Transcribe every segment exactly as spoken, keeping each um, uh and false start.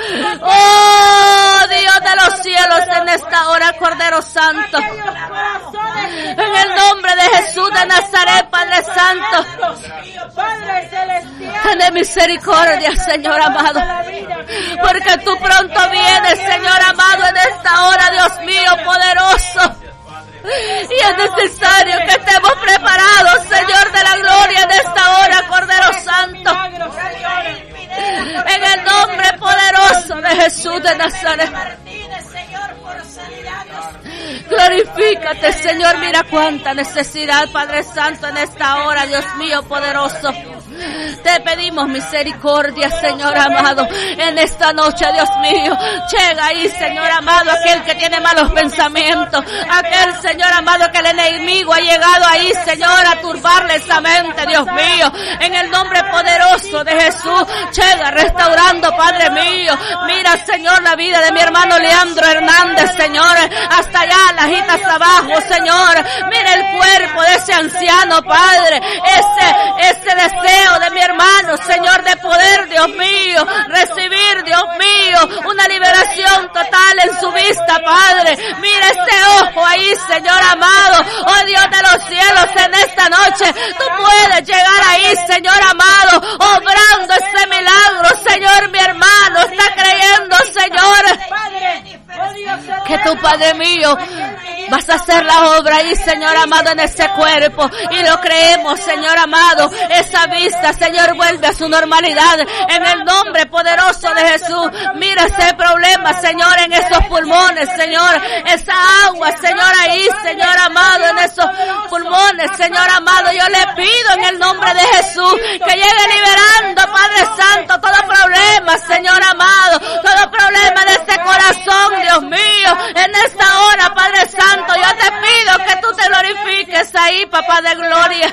Oh, Dios de los cielos, en esta hora, Cordero Santo. En el nombre de Jesús de Nazaret, Padre Santo. Ten misericordia, Señor amado. Porque tú pronto vienes, Señor amado, en esta hora, Dios mío, poderoso. Y es necesario que estemos preparados, Señor de la gloria, en esta hora, Cordero Santo. En el nombre poderoso de Jesús de Nazaret. Glorifícate, Señor. Mira cuánta necesidad, Padre Santo, en esta hora, Dios mío, poderoso. Te pedimos misericordia, Señor amado, en esta noche, Dios mío. Llega ahí, Señor amado, aquel que tiene malos pensamientos, aquel, Señor amado, que el enemigo ha llegado ahí, Señor, a turbarle esa mente, Dios mío. En el nombre poderoso de Jesús, llega restaurando, Padre mío. Mira, Señor, la vida de mi hermano Leandro Hernández, Señor, hasta allá, las ajitas abajo, Señor. Mira el cuerpo de ese anciano, Padre, ese, ese deseo de mi hermano, Señor, de poder, Dios mío, recibir, Dios mío, una liberación total en su vista, Padre. Mira ese ojo ahí, Señor amado. Oh Dios de los cielos, en esta noche tú puedes llegar ahí, Señor amado, obrando ese milagro, Señor. Mi hermano está creyendo, Señor, que tú, Padre mío, vas a hacer la obra ahí, Señor amado, en ese cuerpo. Y lo creemos, Señor amado. Esa vista, Señor, vuelve a su normalidad. En el nombre poderoso de Jesús. Mira ese problema, Señor, en esos pulmones, Señor. Esa agua, Señor, ahí, Señor amado, en esos pulmones, Señor amado. Yo le pido en el nombre de Jesús que llegue liberando, Padre Santo, todo problema, Señor amado. Todo problema de este corazón, Dios mío. En esta hora, Padre Santo, yo te pido que tú te glorifiques ahí, Papá de gloria.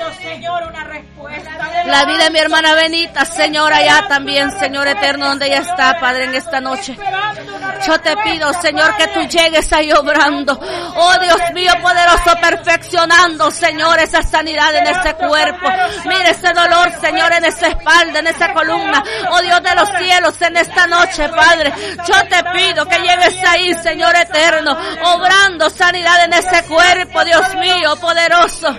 La vida de mi hermana Benita, Señor, allá también, Señor eterno, donde ella está, Padre, en esta noche. Yo te pido, Señor, que tú llegues ahí obrando. Oh, Dios mío poderoso, perfeccionando, Señor, esa sanidad en ese cuerpo. Mira ese dolor, Señor, en esa espalda, en esa columna. Oh, Dios de los cielos, en esta noche, Padre, yo te pido que llegues ahí, Señor eterno, obrando sanidad en ese cuerpo, Dios mío poderoso.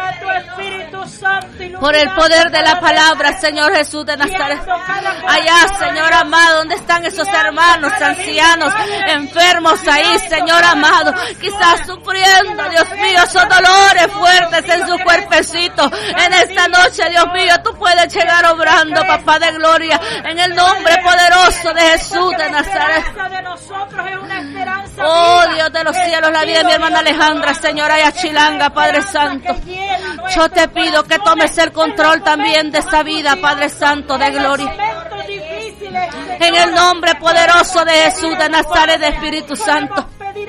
Por el poder de la palabra, Señor Jesús de Nazaret. Allá, Señor amado, donde están esos hermanos ancianos, enfermos ahí, Señor amado, quizás sufriendo, Dios mío, esos dolores fuertes en su cuerpecito. En esta noche, Dios mío, tú puedes llegar obrando, Papá de gloria, en el nombre poderoso de Jesús de Nazaret. Oh, Dios de los cielos, la vida de mi hermana Alejandra, Señor, allá Chilanga, Padre Santo. Yo te pido que tomes el control también de esa vida, Padre Santo de gloria. En el nombre poderoso de Jesús de Nazaret, de Espíritu Santo.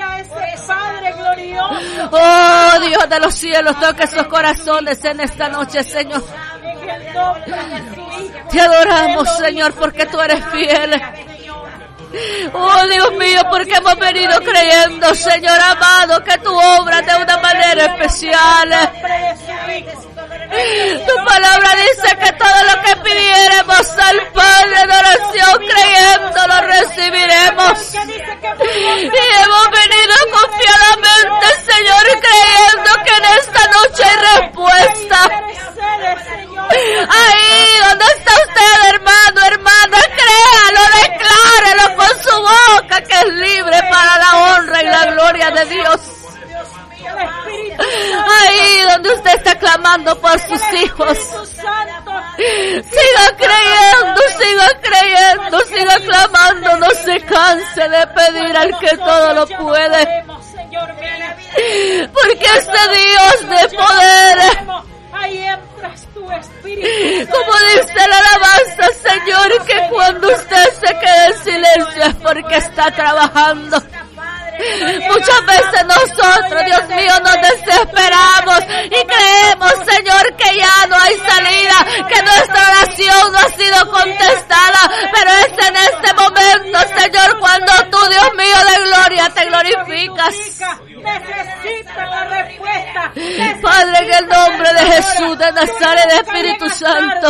Oh, Dios de los cielos, toca esos corazones en esta noche, Señor. Te adoramos, Señor, porque tú eres fiel. Oh, Dios mío, porque hemos venido creyendo, Señor amado, que tú obras de una manera especial. Tu palabra dice que todo lo que pidiéramos al Padre en oración, creyendo, lo recibiremos. Y hemos venido confiadamente, Señor, creyendo que en esta noche hay respuesta. Ahí donde está usted, hermano, hermana, créalo, declárelo con su boca que es libre para la honra y la gloria de Dios. Ahí donde usted está clamando por sus hijos, siga creyendo, siga creyendo, siga clamando, no se canse de pedir al que todo lo puede, porque este Dios de poder, como dice la alabanza, Señor, que cuando usted se quede en silencio es porque está trabajando. Muchas veces nosotros, Dios mío, nos desesperamos y creemos, Señor, que ya no hay salida, que nuestra oración no ha sido contestada, pero es en este momento, Señor, cuando tú, Dios mío de gloria, te glorificas. Necesita la respuesta Padre, en el nombre de Jesús de Nazaret, Espíritu Santo.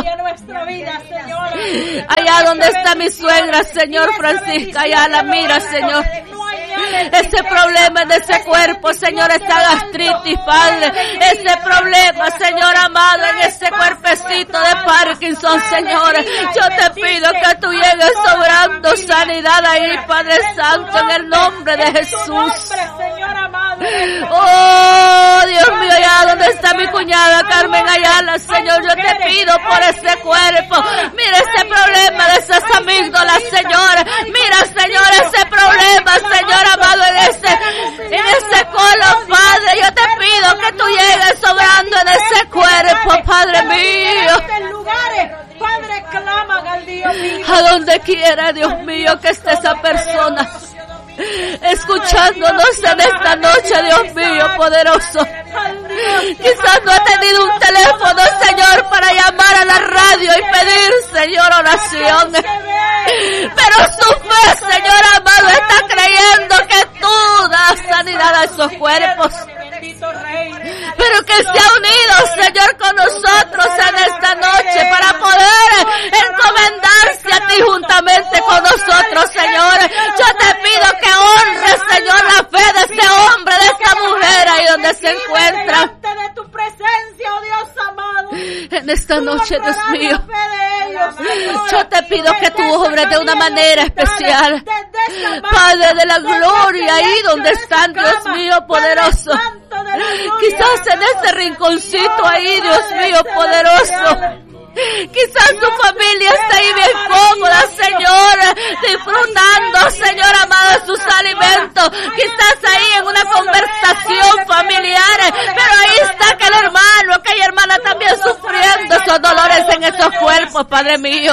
Allá donde está mi suegra, Señor Francisca, allá la mira, Señor. Ese problema en ese cuerpo, Señor, esta gastritis, Padre. Ese problema, Señor amado, en ese cuerpecito de Parkinson, Señor. Yo te pido que tú llegues sobrando sanidad ahí, Padre Santo, en el nombre de Jesús. Oh, Dios mío, allá donde está mi cuñada Carmen Ayala, Señor, yo te pido por ese cuerpo. Mira ese problema de esas amígdalas, Señor. Mira, Señor, ese problema, Señor amado, en ese, en ese colon, Padre. Yo te pido que tú llegues sobrando en ese cuerpo, Padre mío. Padre, claman al Dios mío. A donde quiera, Dios mío, que esté esa persona escuchándonos en esta noche, Dios mío, poderoso. Quizás no ha tenido un teléfono, Señor, para llamar a la radio y pedir, Señor, oración. Pero su fe, Señor amado, está creyendo que tú das sanidad a esos cuerpos. Pero que se ha unido, Señor, con nosotros en esta noche para poder encomendarse a ti juntamente con nosotros, Señor. Yo te pido que honres, Señor, la fe de ese hombre, de esa mujer ahí donde se encuentra. En esta noche, Dios mío, yo te pido que tú obres de una manera especial, Padre de la gloria, ahí donde están, Dios mío, poderoso. Quizás en ese rinconcito ahí, Dios mío, poderoso. Quizás su familia está ahí bien cómoda, Señor, disfrutando, Señor amado, sus alimentos. Quizás ahí en una conversación familiar, pero ahí está aquel hermano, aquella hermana también sufriendo esos dolores en esos cuerpos, Padre mío.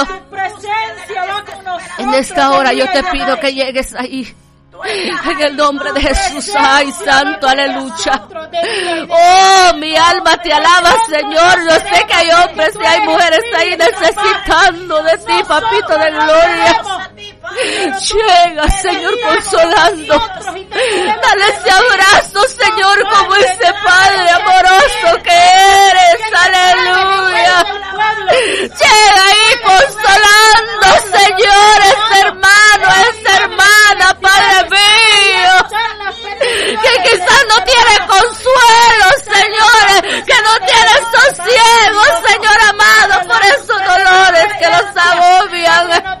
En esta hora yo te pido que llegues ahí. En el nombre de Jesús, ay, santo, aleluya. Oh, mi alma te alaba, Señor. Yo sé que hay hombres y hay mujeres ahí necesitando de ti, papito de gloria. Llega, Señor, consolando. Dale ese abrazo, Señor, como ese Padre amoroso que eres, aleluya. Llega ahí consolando, Señor, ese hermano, esa hermana, Padre mío, que quizás no tiene consuelo, Señor, que no tiene sosiego, Señor amado, por esos dolores que los agobian.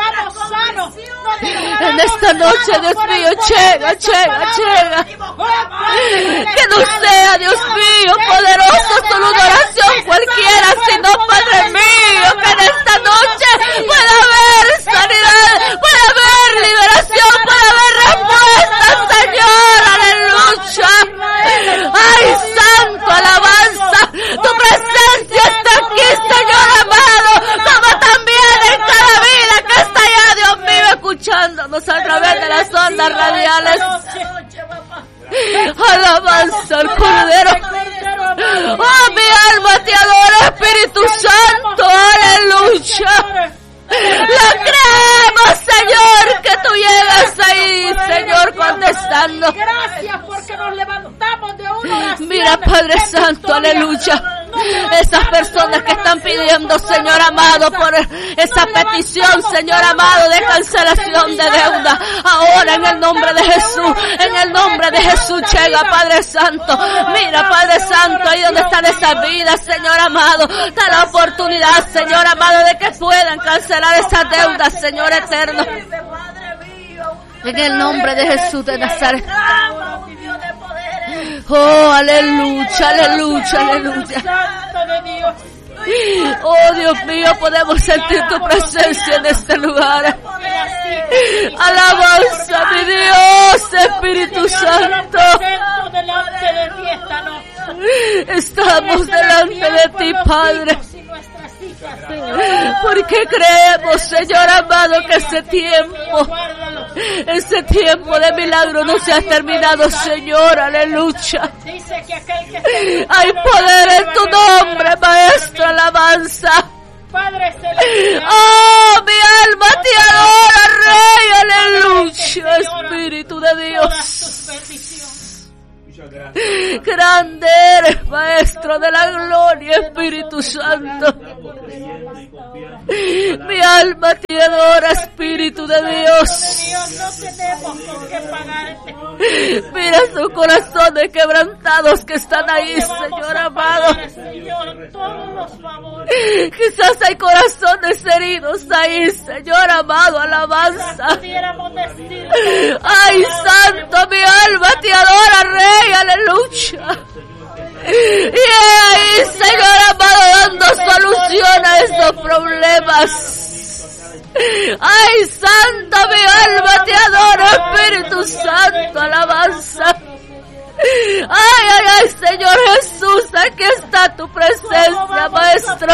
En esta noche, Dios mío, llega, llega, llega. Que no sea, Dios mío, poderoso, solo una oración cualquiera, sino, Padre mío, que en esta noche pueda haber sanidad, pueda haber liberación, pueda haber respuesta, Señor, aleluya. Ay, santo, alabanza, tu presencia está aquí, Señor amado, como también en cada vida que está allá, Dios mío, escuchándonos a través de las ondas radiales. Alabanza al Cordero. Oh, mi alma te adora, Espíritu Santo, aleluya. Lo creemos, Señor, que tú llegas ahí, Señor, contestando. Gracias porque nos levantamos de una oración. Mira, Padre Santo, aleluya. Esas personas que están pidiendo, Señor amado, por esa petición, Señor amado, de cancelación de deuda. Ahora, en el nombre de Jesús, en el nombre de Jesús, llega, Padre Santo. Mira, Padre Santo, ahí donde están esas vidas, Señor amado. Da la oportunidad, Señor amado, de que puedan cancelar esas deudas, Señor eterno. En el nombre de Jesús de Nazaret. Oh, aleluya, aleluya, aleluya. Oh, Dios mío, podemos sentir tu presencia en este lugar. Alabanza, mi Dios, Espíritu Santo. Estamos delante de ti, Padre. Porque creemos, Señor amado, que ese tiempo, ese tiempo de milagro no se ha terminado, Señor, aleluya. Hay poder en tu nombre, Maestro, alabanza. Oh, mi alma te adora, Rey, aleluya, Espíritu de Dios. Grande alma te adora, Espíritu de Dios. No tenemos con qué pagarte. Mira sus corazones quebrantados que están ahí, Señor amado. Señor, todos los favores. Quizás hay corazones heridos ahí, Señor amado, alabanza. Pudiéramos decir, Ay, santo, mi alma te adora, Rey, aleluya. Y ahí, Señor amado, dando solución a esos problemas. Ay, santo, mi alma te adora, Espíritu Santo, alabanza. Ay, ay, ay, Señor Jesús, aquí está tu presencia, Maestro.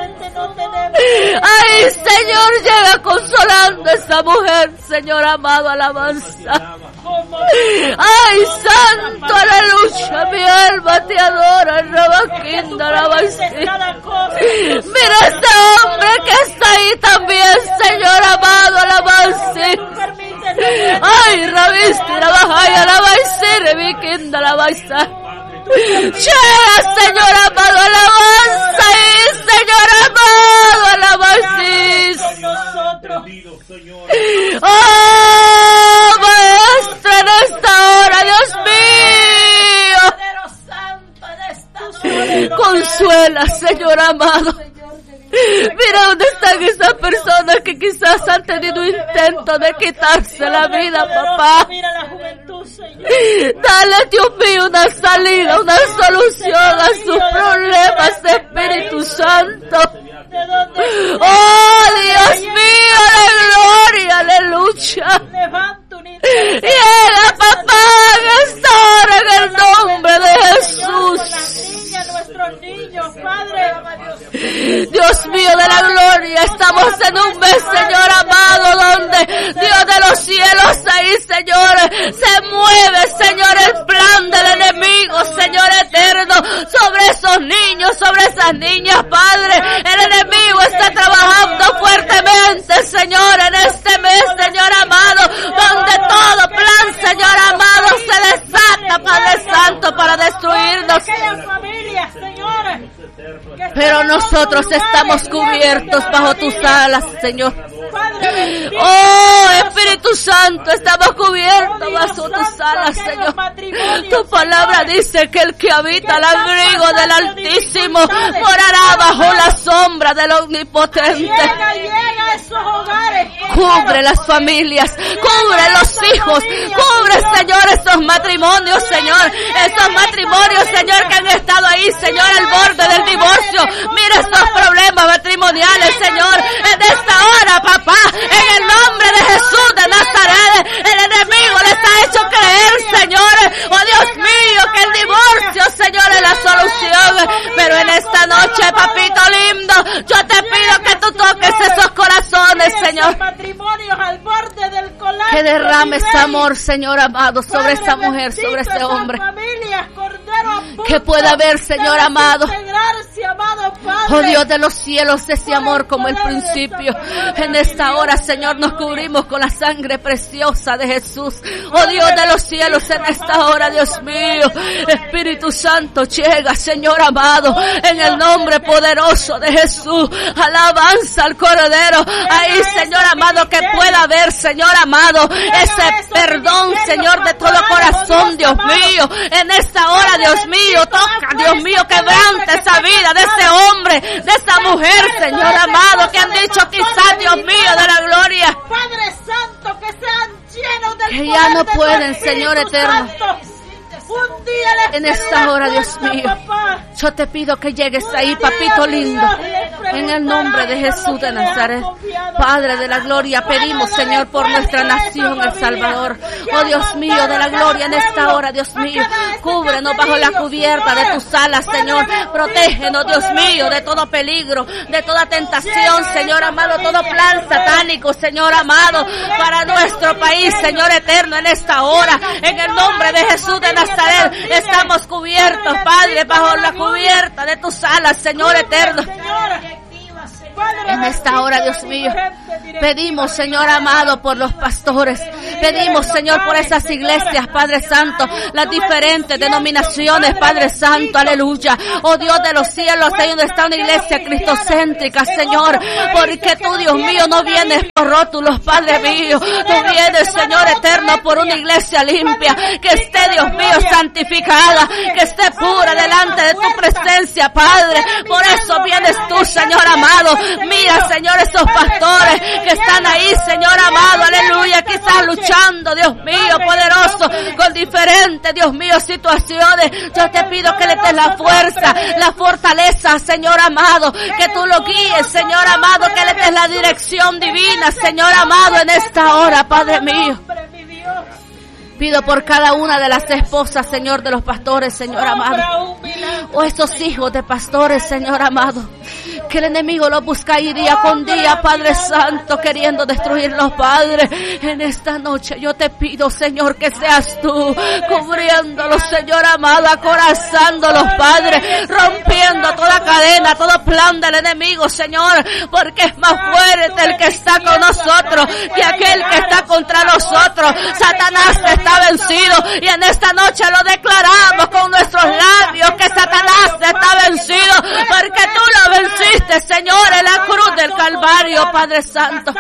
Ay, Señor, llega consolando a esa mujer, Señor amado, alabanza. Ay, santo, aleluya, mi alma te adora, Rabaquinda, alabanza. Mira ese hombre que está ahí también, Señor amado, alabanza. Ay, rabiste, la baja y alabanza, rebiquinda, alabanza. Llega, Señor amado, alabanza, y Señor amado, alabanza. Oh, Maestro, en esta hora, Dios mío. Consuela, Señor amado. Mira dónde están esas personas que quizás han tenido intento de quitarse la vida, papá. Dale, Dios mío, una salida, una solución a sus problemas, Espíritu Santo. Oh, Dios mío, la gloria, aleluya. Llega, papá, en esta hora, en el nombre de Jesús. Dios mío de la gloria, estamos en un mes, Señor amado, donde Dios de los cielos ahí, Señor, se mueve, Señor, el plan del enemigo, Señor eterno, sobre esos niños, sobre esas niñas, Padre. El enemigo está trabajando fuertemente, Señor, en este mes, Señor amado, donde todo plan, Señor amado, se desata, Padre Santo, para destruirnos. Pero nosotros estamos cubiertos bajo tus alas, Señor. Oh, Espíritu Santo, estamos cubiertos bajo tus alas, Señor. Tu palabra dice que el que habita al abrigo del Altísimo morará bajo la sombra del Omnipotente. Cubre las familias, cubre los hijos, cubre, Señor, esos matrimonios, Señor. Esos matrimonios, Señor, que han estado ahí, Señor, al borde del divorcio. Mira estos problemas matrimoniales, Señor. En esta hora, papá, en el nombre de Jesús de Nazaret, el enemigo les ha hecho creer, Señor, oh Dios mío, que el divorcio, Señor, es la solución. Pero en esta noche, papito lindo, yo te pido que tú toques esos corazones, Señor. Que derrames amor, Señor amado, sobre esta mujer, sobre ese hombre. Que pueda ver, Señor amado, oh Dios de los cielos, ese amor como el principio. En esta hora, Señor, nos cubrimos con la sangre preciosa de Jesús. Oh Dios de los cielos, en esta hora, Dios mío, Espíritu Santo, llega, Señor amado, en el nombre poderoso de Jesús. Alabanza al Cordero. Ahí, Señor amado, que pueda ver, Señor amado, ese perdón, Señor, de todo corazón, Dios mío. En esta hora, Dios mío, toca, Dios mío, quebrante esa vida de ese hombre, de esa mujer, Señor amado, que han dicho quizás, Dios mío, de la gloria, Padre Santo, que sean llenos del que ya no pueden, Señor eterno. En esta hora, Dios mío, yo te pido que llegues ahí, papito lindo, en el nombre de Jesús de Nazaret. Padre de la gloria, pedimos, Señor, por nuestra nación, El Salvador. Oh Dios mío de la gloria, en esta hora, Dios mío, cúbrenos bajo la cubierta de tus alas, Señor. Protégenos, Dios mío, de todo peligro, de toda tentación, Señor amado, todo plan satánico, Señor amado, para nuestro país, Señor eterno, en esta hora, en el nombre de Jesús de Nazaret. Estamos cubiertos, Padre, bajo la cubierta de tus alas, Señor eterno. En esta hora, Dios mío, pedimos, Señor amado, por los pastores. Pedimos, Señor, por esas iglesias, Padre Santo, las diferentes denominaciones, Padre Santo, aleluya. Oh Dios de los cielos, ahí donde está una iglesia cristocéntrica, Señor, porque tú, Dios mío, no vienes por rótulos, Padre mío. Tú vienes, Señor eterno, por una iglesia limpia, que esté, Dios mío, santificada, que esté pura delante de tu presencia, Padre. Por eso vienes tú, Señor amado. Mira, Señor, esos pastores que están ahí, Señor amado, aleluya, quizás luchando, Dios mío, poderoso, con diferentes, Dios mío, situaciones. Yo te pido que le des la fuerza, la fortaleza, Señor amado, que tú lo guíes, Señor amado, que le des la dirección divina, Señor amado, en esta hora, Padre mío. Pido por cada una de las esposas, Señor, de los pastores, Señor amado. O esos hijos de pastores, Señor amado. Que el enemigo los busca ahí día con día, Padre Santo, queriendo destruirlos, Padre. En esta noche yo te pido, Señor, que seas tú cubriéndolos, Señor amado, acorazándolos, Padre, rompiendo toda cadena, todo plan del enemigo, Señor, porque es más fuerte el que está con nosotros que aquel que está contra nosotros. Satanás está vencido y en esta noche lo declaramos con nuestros labios que Satanás está vencido, porque tú lo venciste, Señor, en la cruz del Calvario, Padre Santo.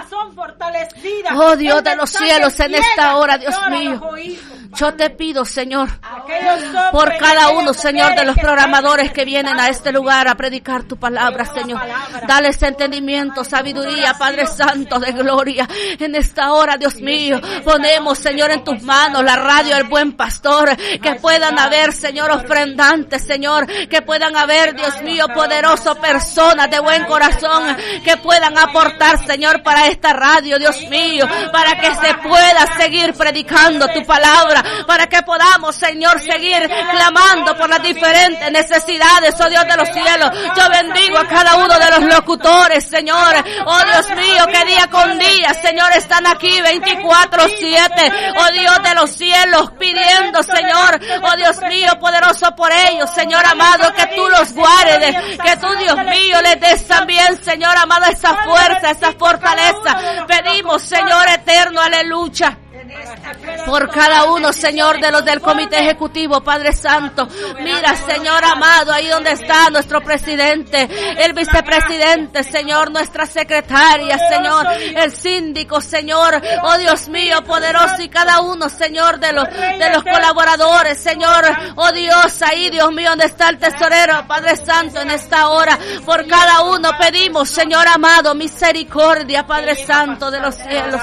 Oh Dios de los cielos, en esta hora, Dios mío, yo te pido, Señor, por cada uno, Señor, de los programadores que vienen a este lugar a predicar tu palabra, Señor. Dales entendimiento, sabiduría, Padre Santo de gloria. En esta hora, Dios mío, ponemos, Señor, en tus manos la radio El Buen Pastor, que puedan haber, Señor, ofrendantes, Señor, que puedan haber, Dios mío, poderoso, personas de buen corazón, que puedan aportar, Señor, para esta radio, Dios mío, para que se pueda seguir predicando tu palabra, para que podamos, Señor, seguir clamando por las diferentes necesidades, oh Dios de los cielos. Yo bendigo a cada uno de los locutores, Señor, oh Dios mío, que día con día, Señor, están aquí veinticuatro siete, oh Dios de los cielos, pidiendo, Señor, oh Dios mío, poderoso por ellos, Señor amado, que tú los guardes, que tú, Dios mío, les des también, Señor amado, esa fuerza, esa fortaleza. Pedimos, Señor eterno, aleluya, por cada uno, Señor, de los del comité ejecutivo, Padre Santo. Mira, Señor amado, ahí donde está nuestro presidente, el vicepresidente, Señor, nuestra secretaria, Señor, el síndico, Señor, oh Dios mío, poderoso, y cada uno, Señor, de los, de los colaboradores, Señor, oh Dios, ahí, Dios mío, donde está el tesorero, Padre Santo, en esta hora, por cada uno pedimos, Señor amado, misericordia, Padre Santo de los cielos.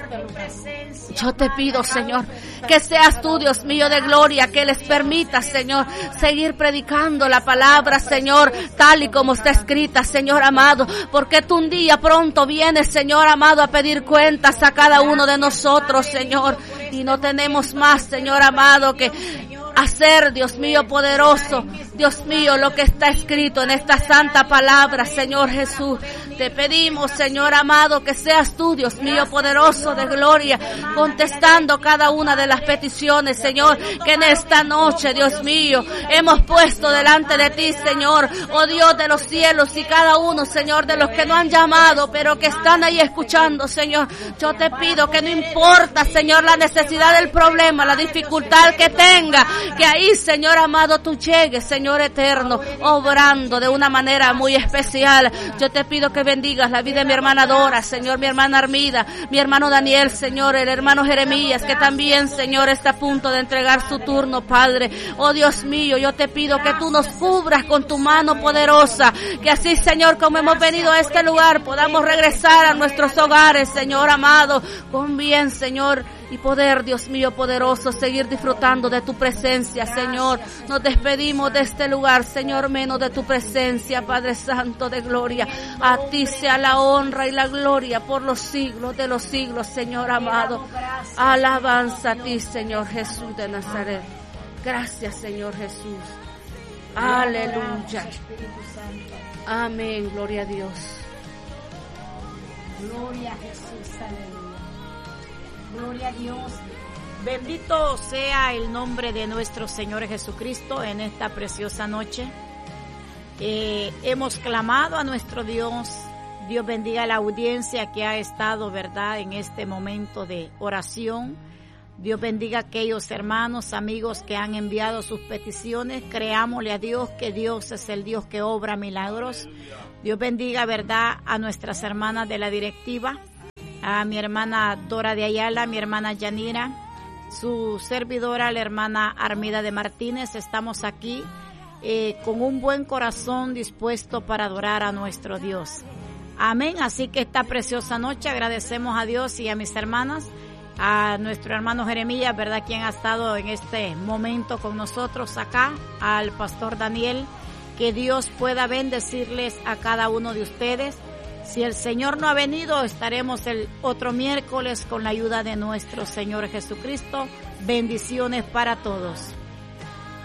Yo te pido, Señor, que seas tú, Dios mío, de gloria, que les permita, Señor, seguir predicando la palabra, Señor, tal y como está escrita, Señor amado, porque tú un día pronto vienes, Señor amado, a pedir cuentas a cada uno de nosotros, Señor, y no tenemos más, Señor amado, que hacer, Dios mío, poderoso, Dios mío, lo que está escrito en esta santa palabra, Señor Jesús. Te pedimos, Señor amado, que seas tú, Dios mío, poderoso de gloria, contestando cada una de las peticiones, Señor, que en esta noche, Dios mío, hemos puesto delante de ti, Señor, oh Dios de los cielos, y cada uno, Señor, de los que no han llamado, pero que están ahí escuchando, Señor. Yo te pido que no importa, Señor, la necesidad del problema, la dificultad que tenga, que ahí, Señor amado, tú llegues, Señor eterno, obrando de una manera muy especial. Yo te pido que bendigas la vida de mi hermana Dora, Señor, mi hermana Armida, mi hermano Daniel, Señor, el hermano Jeremías, que también, Señor, está a punto de entregar su turno, Padre. Oh Dios mío, yo te pido que tú nos cubras con tu mano poderosa, que así, Señor, como hemos venido a este lugar, podamos regresar a nuestros hogares, Señor amado, con bien, Señor, y poder, Dios mío, poderoso, seguir disfrutando de tu presencia, Señor. Nos despedimos de este lugar, Señor, menos de tu presencia, Padre Santo de gloria. A ti sea la honra y la gloria por los siglos de los siglos, Señor amado. Alabanza a ti, Señor Jesús de Nazaret. Gracias, Señor Jesús. Aleluya. Amén, gloria a Dios. Gloria a Jesús, aleluya. Gloria a Dios. Bendito sea el nombre de nuestro Señor Jesucristo en esta preciosa noche. Eh, hemos clamado a nuestro Dios Dios bendiga a la audiencia que ha estado, ¿verdad?, en este momento de oración. Dios bendiga a aquellos hermanos, amigos que han enviado sus peticiones. Creámosle a Dios que Dios es el Dios que obra milagros. Dios bendiga, ¿verdad?, a nuestras hermanas de la directiva, a mi hermana Dora de Ayala, mi hermana Yanira, su servidora, la hermana Armida de Martínez. Estamos aquí eh, con un buen corazón dispuesto para adorar a nuestro Dios. Amén. Así que esta preciosa noche agradecemos a Dios y a mis hermanas, a nuestro hermano Jeremías, ¿verdad?, quien ha estado en este momento con nosotros acá, al pastor Daniel. Que Dios pueda bendecirles a cada uno de ustedes. Si el Señor no ha venido, estaremos el otro miércoles con la ayuda de nuestro Señor Jesucristo. Bendiciones para todos.